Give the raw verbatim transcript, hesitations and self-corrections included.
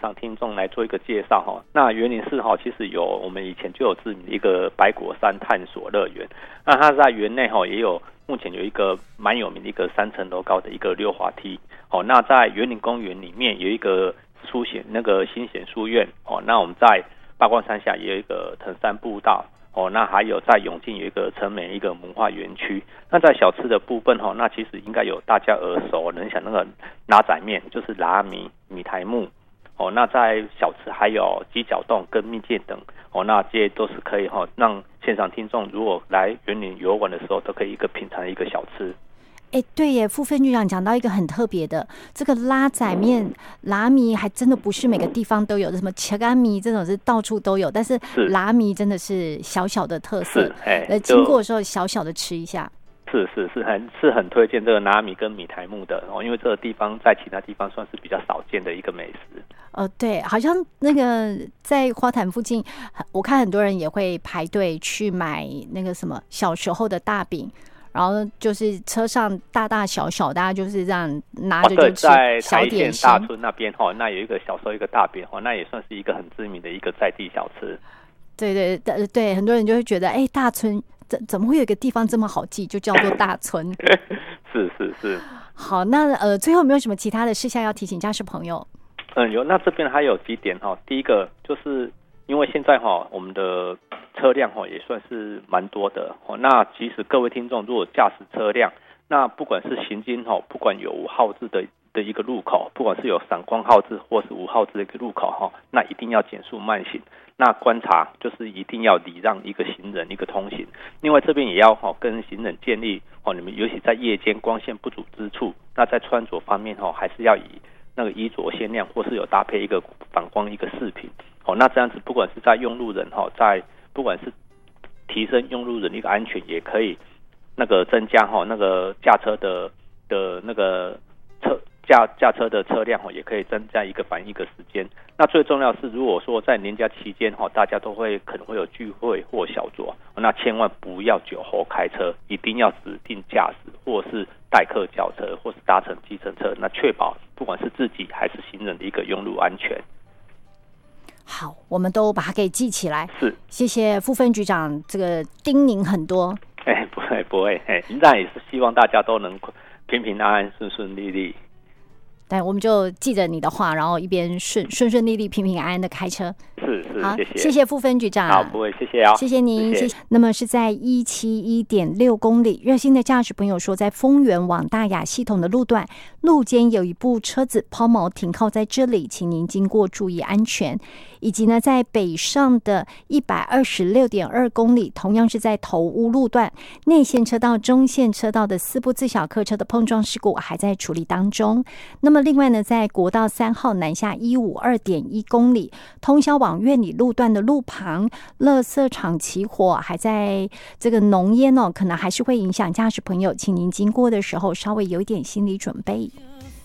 赏听众来做一个介绍哈。那员林市哈，其实有我们以前就有知名的一个百果山探索乐园，那它在园内哈也有目前有一个蛮有名的一个三层楼高的一个溜滑梯哦。那在园林公园里面有一个书写那个新贤书院哦。那我们在八卦山下也有一个藤山步道。哦，那还有在永靖有一个成美一个文化园区。那在小吃的部分哦，那其实应该有大家耳熟能详那个拉仔面，就是拉米、米苔目。哦，那在小吃还有鸡脚冻跟蜜饯等。哦，那这些都是可以哈、哦，让现场听众如果来园林游玩的时候，都可以一个品尝的一个小吃。 哎，对耶，副分局长讲到一个很特别的，这个拉仔面、拉米还真的不是每个地方都有的，什么切干米这种是到处都有，但是拉米真的是小小的特色，呃，经过的时候小小的吃一下。 是是是很是很推荐这个拉米跟米苔目的哦，因为这个地方在其他地方算是比较少见的一个美食。 呃，对，好像那个在花坛附近，我看很多人也会排队去买那个什么小时候的大饼。然后就是车上大大小小，大家就是这样拿着就吃小点心。 在台县大村那边哈，那有一个小时候一个大饼哈，那也算是一个很知名的一个在地小吃。 对对对对，很多人就会觉得，哎，大村怎怎么会有一个地方这么好记，就叫做大村？ 是是是。 好，那呃，最后有没有什么其他的事项要提醒驾驶朋友？ 嗯，有。那这边还有几点哈，第一个就是因为现在哈我们的车辆也算是蛮多的，那即使各位听众如果驾驶车辆，那不管是行经不管有无号志的的一个路口，不管是有闪光号志或是无号志的一个路口，那一定要减速慢行，那观察就是一定要礼让一个行人一个通行。另外这边也要跟行人建立，你们尤其在夜间光线不足之处，那在穿着方面还是要以那个衣着鲜亮，或是有搭配一个反光一个饰品。那这样子不管是在用路人在不管是提升用路人的一个安全，也可以那个增加哈那个驾车的的那个车驾驾车的车辆也可以增加一个反应一个时间。那最重要是，如果说在年假期间哈，大家都会可能会有聚会或小酌，那千万不要酒后开车，一定要指定驾驶或是代客轿车或是搭乘计程车，那确保不管是自己还是行人的一个用路安全。 好，我们都把它给记起来。 是， 谢谢副分局长这个叮咛很多。 哎，不会不会，哎，那也是希望大家都能平平安安、顺顺利利。 对，我们就记着你的话，然后一边顺顺顺利利、平平安安的开车。 是是， 好， 谢谢， 谢谢副分局长。 好，不会，谢谢啊、哦， 谢谢您，谢谢。那么是在一七一点六公里，热心的驾驶朋友说，在丰原往大雅系统的路段，路肩有一部车子抛锚停靠在这里，请您经过注意安全。以及呢，在北上的一百二十六点二公里，同样是在头屋路段，内线车道、中线车道的四部自小客车的碰撞事故还在处理当中。那么另外呢，在国道三号南下一五二点一公里，通宵往苑里路段的路旁，垃圾场起火，还在这个浓烟哦，可能还是会影响驾驶朋友，请您经过的时候稍微有一点心理准备。